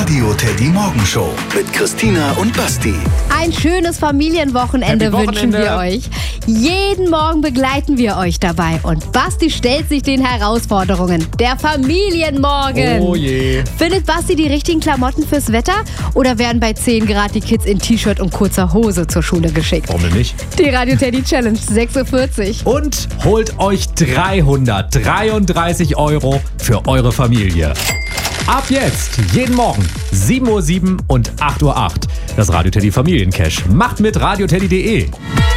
Radio Teddy Morgenshow mit Christina und Basti. Ein schönes Familienwochenende wünschen wir euch. Jeden Morgen begleiten wir euch dabei. Und Basti stellt sich den Herausforderungen. Der Familienmorgen. Oh je. Findet Basti die richtigen Klamotten fürs Wetter? Oder werden bei 10 Grad die Kids in T-Shirt und kurzer Hose zur Schule geschickt? Warum denn nicht? Die Radio Teddy Challenge, 6.40 Uhr. Und holt euch 333 € für eure Familie. Ab jetzt, jeden Morgen, 7:07 Uhr und 8:08 Uhr. Das Radio Teddy Familiencash. Macht mit radioteddy.de.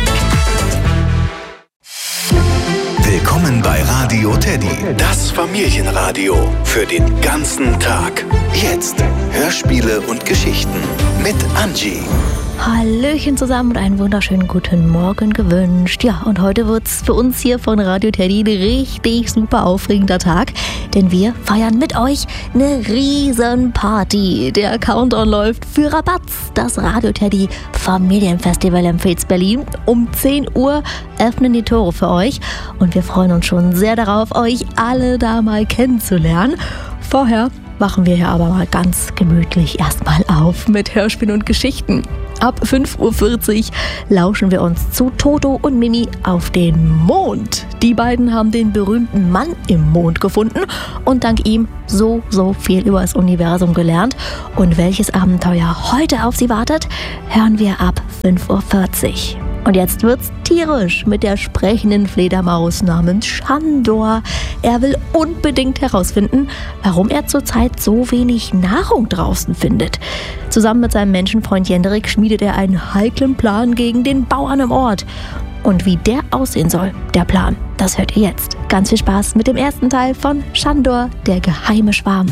Willkommen bei Radio Teddy, das Familienradio für den ganzen Tag. Jetzt Hörspiele und Geschichten mit Angie. Hallöchen zusammen und einen wunderschönen guten Morgen gewünscht. Ja, und heute wird's für uns hier von Radio Teddy ein richtig super aufregender Tag, denn wir feiern mit euch eine Riesenparty. Der Countdown läuft für Rabatz, das Radio Teddy Familienfestival in Berlin. Um 10 Uhr öffnen die Tore für euch und wir freuen uns schon sehr darauf, euch alle da mal kennenzulernen. Vorher machen wir hier aber mal ganz gemütlich erstmal auf mit Hörspielen und Geschichten. Ab 5:40 Uhr lauschen wir uns zu Toto und Mimi auf den Mond. Die beiden haben den berühmten Mann im Mond gefunden und dank ihm so viel über das Universum gelernt. Und welches Abenteuer heute auf sie wartet, hören wir ab 5:40 Uhr. Und jetzt wird's tierisch mit der sprechenden Fledermaus namens Shandor. Er will unbedingt herausfinden, warum er zurzeit so wenig Nahrung draußen findet. Zusammen mit seinem Menschenfreund Jendrik schmiedet er einen heiklen Plan gegen den Bauern im Ort. Und wie der aussehen soll, der Plan, das hört ihr jetzt. Ganz viel Spaß mit dem ersten Teil von Shandor, der geheime Schwarm.